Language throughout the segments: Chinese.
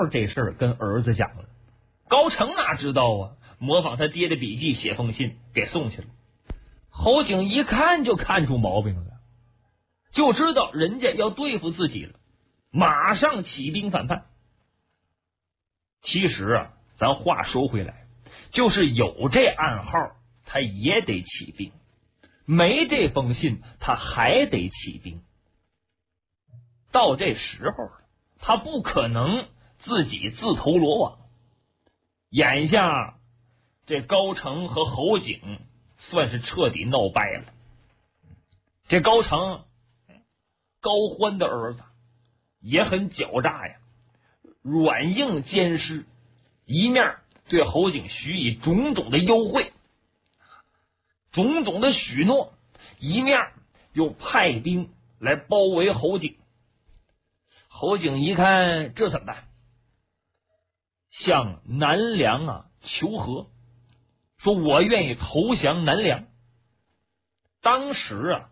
这事儿跟儿子讲了。高成哪知道啊，模仿他爹的笔记写封信给送去了。侯景一看就看出毛病了，就知道人家要对付自己了，马上起兵反叛。其实啊，咱话说回来，就是有这暗号他也得起兵，没这封信他还得起兵。到这时候了，他不可能自己自投罗网。眼下这高成和侯景算是彻底闹掰了。这高成高欢的儿子也很狡诈呀，软硬兼施，一面对侯景许以种种的优惠，种种的许诺，一面又派兵来包围侯景。侯景一看这怎么办，向南梁求和，说我愿意投降南梁。当时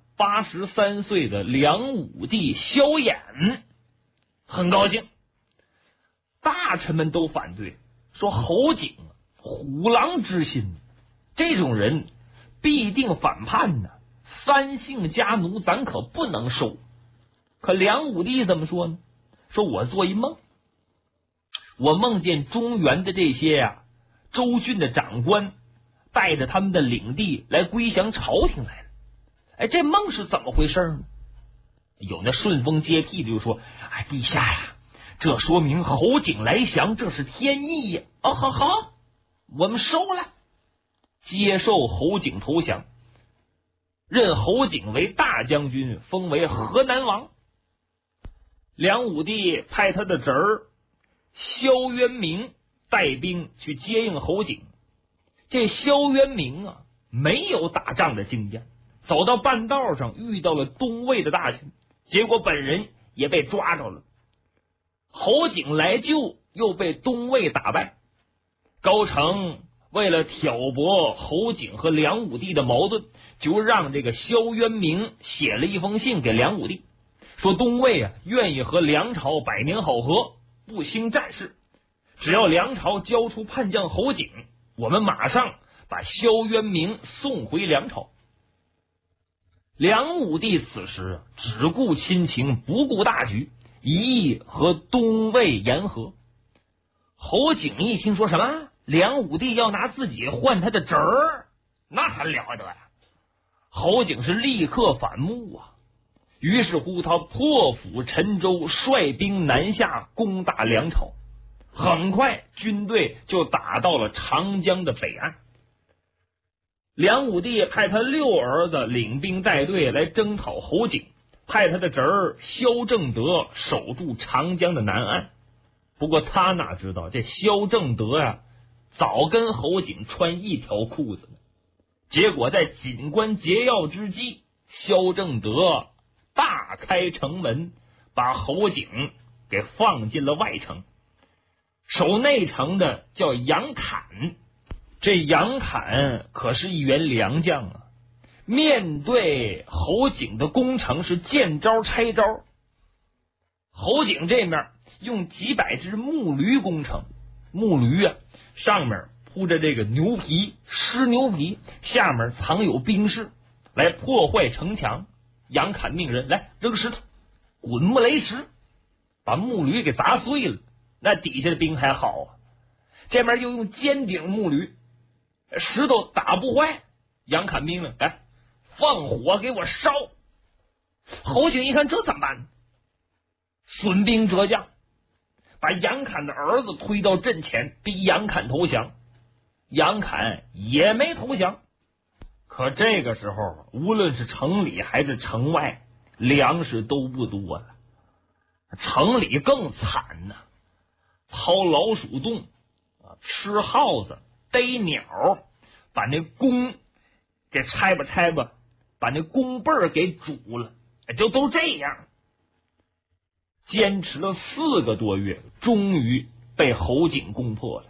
83岁的梁武帝萧衍很高兴，大臣们都反对，说侯景虎狼之心，这种人必定反叛呢，三姓家奴咱可不能收。可梁武帝怎么说呢？说我做一梦，我梦见中原的这些州郡的长官带着他们的领地来归降朝廷来了。这梦是怎么回事呢？有那顺风接替的就说，陛下呀，这说明侯景来降，这是天意呀。好，我们收了，接受侯景投降，任侯景为大将军，封为河南王。梁武帝派他的侄儿萧渊明带兵去接应侯景。这萧渊明没有打仗的经验，走到半道上遇到了东魏的大臣，结果本人也被抓着了。侯景来救，又被东魏打败。高成为了挑拨侯景和梁武帝的矛盾，就让这个萧渊明写了一封信给梁武帝，说东魏愿意和梁朝百年好合，不兴战事，只要梁朝交出叛将侯景，我们马上把萧渊明送回梁朝。梁武帝此时只顾亲情，不顾大局，一意和东魏言和。侯景一听说什么梁武帝要拿自己换他的侄儿，那还了得呀！侯景是立刻反目于是乎他破釜沉舟，率兵南下攻打梁朝。很快军队就打到了长江的北岸。梁武帝派他六儿子领兵带队来征讨侯景，派他的侄儿萧正德守住长江的南岸。不过他哪知道这萧正德早跟侯景穿一条裤子呢。结果在紧关节要之际，萧正德大开城门，把侯景给放进了外城。守内城的叫杨侃，这杨侃可是一员良将面对侯景的攻城是见招拆招。侯景这面用几百只木驴攻城，木驴上面铺着这个牛皮，湿牛皮，下面藏有兵士，来破坏城墙。杨侃命人来扔石头，滚木雷石，把木驴给砸碎了。那底下的兵还好这边又用尖顶木驴，石头打不坏。杨侃命令来放火给我烧。侯景一看这怎么办？损兵折将，把杨侃的儿子推到阵前，逼杨侃投降。杨侃也没投降。可这个时候无论是城里还是城外，粮食都不多了。城里更惨掏老鼠洞吃耗子逮鸟，把那弓给拆吧，把那弓背给煮了，就都这样。坚持了4个多月，终于被侯景攻破了。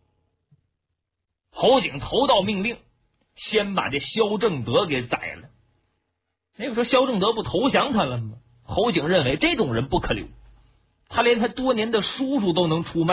侯景头道命令，先把这萧正德给宰了。那个说萧正德不投降他了吗？侯景认为这种人不可留，他连他多年的叔叔都能出卖。